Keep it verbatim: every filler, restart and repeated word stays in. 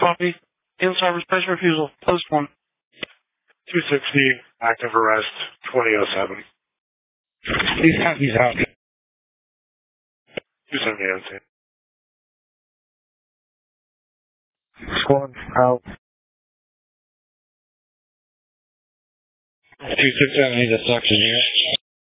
Copy. In-service price refusal. Post one. two sixty, active arrest, twenty oh seven. Please have these out. two seventy on scene. Squad out. two six seven, I need a suction here.